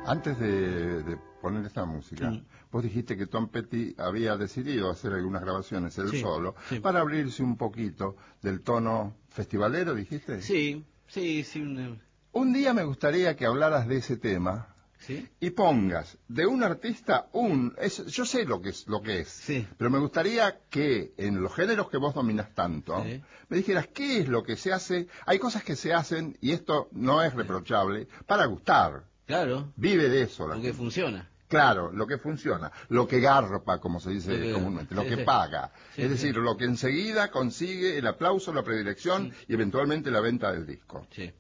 Antes de poner esta música, vos dijiste que Tom Petty había decidido hacer algunas grabaciones él solo, para abrirse un poquito del tono festivalero, ¿dijiste? Sí. Un día me gustaría que hablaras de ese tema. ¿Sí? Y pongas de un artista yo sé lo que es, sí. Pero me gustaría que en los géneros que vos dominas tanto, me dijeras qué es lo que se hace. Hay cosas que se hacen, y esto no es reprochable, para gustar. Claro. Vive de eso. Lo que funciona. Claro, lo que funciona, lo que garpa, como se dice comúnmente, lo que paga. Es decir, lo que enseguida consigue el aplauso, la predilección y eventualmente la venta del disco. Sí.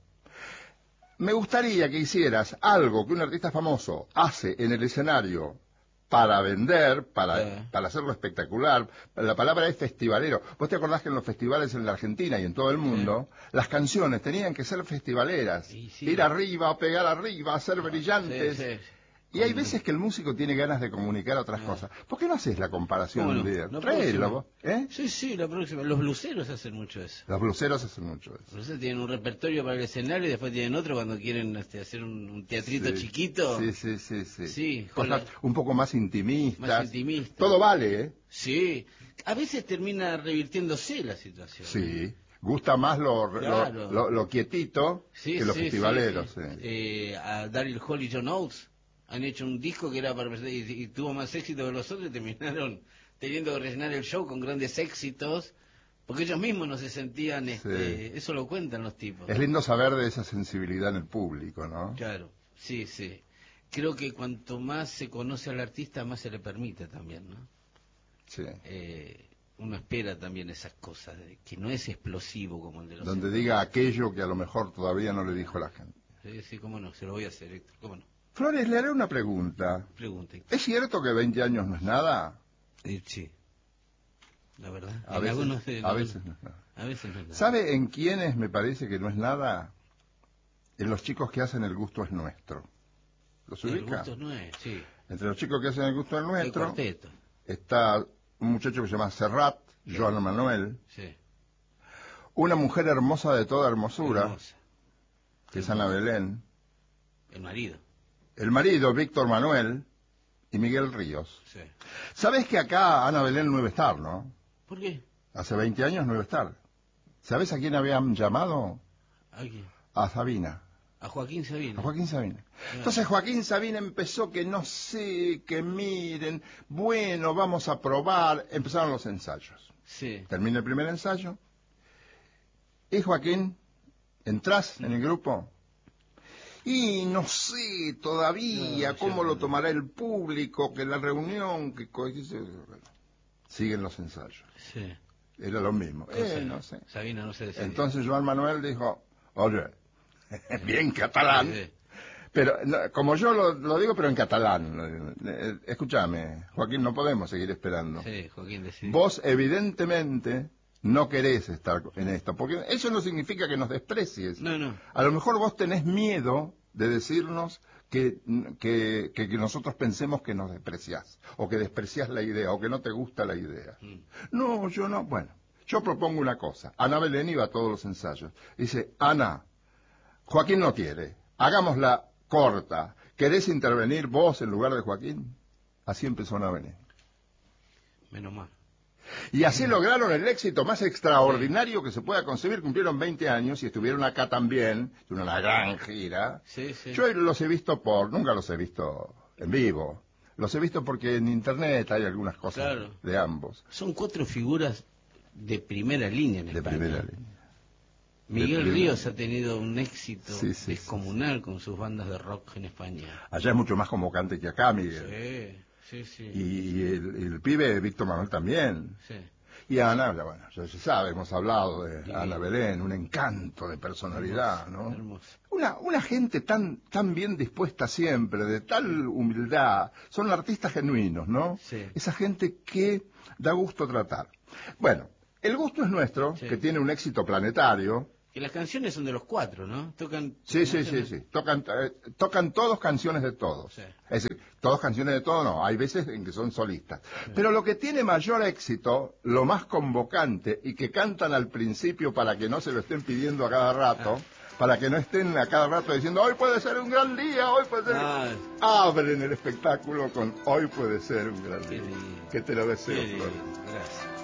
Me gustaría que hicieras algo que un artista famoso hace en el escenario para vender, para hacerlo espectacular. La palabra es festivalero. Vos te acordás que en los festivales en la Argentina y en todo el mundo, las canciones tenían que ser festivaleras. Ir arriba, pegar arriba, ser brillantes. Y hay veces que el músico tiene ganas de comunicar otras cosas. ¿Por qué no haces la comparación un día? Tráelo, Sí, la próxima. Los bluseros hacen mucho eso. Los bluseros hacen mucho eso. Los bluseros tienen un repertorio para el escenario y después tienen otro cuando quieren hacer un teatrito chiquito. Sí. Cosas un poco más intimistas. Más intimistas. Todo vale, ¿eh? Sí. A veces termina revirtiéndose la situación. Sí. Gusta más lo quietito que los festivaleros. A Daryl Hall y John Oates han hecho un disco que era para y tuvo más éxito que los otros y terminaron teniendo que rellenar el show con grandes éxitos porque ellos mismos no se sentían eso lo cuentan los tipos. Es lindo saber de esa sensibilidad en el público, ¿no? Claro, sí. Creo que cuanto más se conoce al artista, más se le permite también, ¿no? Sí. Uno espera también esas cosas, que no es explosivo como el de los... Donde diga aquello que a lo mejor todavía no le dijo la gente. Sí, cómo no, se lo voy a hacer, Héctor, cómo no. Flores, le haré una pregunta. Pregunte. ¿Es cierto que 20 años no es nada? Sí. La verdad. A veces no es nada. A veces no es nada. ¿Sabe en quiénes me parece que no es nada? En los chicos que hacen El gusto es nuestro. ¿Los ubica? El gusto es nuestro, sí. Entre los chicos que hacen El gusto es nuestro, el cuarteto. Está un muchacho que se llama Serrat, Joan Manuel. Sí. Una mujer hermosa de toda hermosura, hermosa. Que es Ana Belén. El marido. El marido, Víctor Manuel, y Miguel Ríos. Sí. ¿Sabés que acá Ana Belén no iba a estar, no? ¿Por qué? Hace 20 años no iba a estar. ¿Sabés a quién habían llamado? ¿A quién? A Sabina. A Joaquín Sabina. A Joaquín Sabina. Entonces Joaquín Sabina empezó que no sé, que miren, bueno, vamos a probar. Empezaron los ensayos. Sí. Termina el primer ensayo. Y Joaquín, ¿entrás en el grupo? Y no sé todavía cómo lo tomará el público, que la reunión, que siguen los ensayos. Sí. Era lo mismo. No sé. Sabina no se decide. Entonces Joan Manuel dijo, oye, bien catalán, pero como yo lo digo, pero en catalán. Escúchame, Joaquín, no podemos seguir esperando. Sí, Joaquín decide. Vos evidentemente no querés estar en esto, porque eso no significa que nos desprecies. No. A lo mejor vos tenés miedo de decirnos que nosotros pensemos que nos despreciás, o que despreciás la idea, o que no te gusta la idea. No, yo no. Bueno, yo propongo una cosa. Ana Belén iba a todos los ensayos. Dice, Ana, Joaquín no quiere, hagámosla corta. ¿Querés intervenir vos en lugar de Joaquín? Así empezó Ana Belén. Menos mal. Y así lograron el éxito más extraordinario que se pueda concebir. Cumplieron 20 años y estuvieron acá también, tuvieron una gran gira. Sí. Yo los he visto nunca los he visto en vivo. Los he visto porque en internet hay algunas cosas de ambos. Son 4 figuras de primera línea en España. De primera línea. Miguel Ríos ha tenido un éxito descomunal con sus bandas de rock en España. Allá es mucho más convocante que acá, Miguel. Sí. Y el pibe Víctor Manuel también. Sí. Y Ana, bueno, ya se sabe, hemos hablado de Ana Belén, un encanto de personalidad, ¿no? Hermoso. Una gente tan bien dispuesta siempre, de tal humildad. Son artistas genuinos, ¿no? Sí. Esa gente que da gusto tratar. Bueno, El gusto es nuestro, que tiene un éxito planetario. Que las canciones son de los 4, ¿no? Tocan... Sí. Tocan todos canciones de todos. Sí. Es decir, todos canciones de todos no, hay veces en que son solistas. Sí. Pero lo que tiene mayor éxito, lo más convocante, y que cantan al principio para que no se lo estén pidiendo a cada rato, para que no estén a cada rato diciendo hoy puede ser un gran día, hoy puede ser... Abren el espectáculo con hoy puede ser un gran día. Que te lo deseo, Flor. Gracias.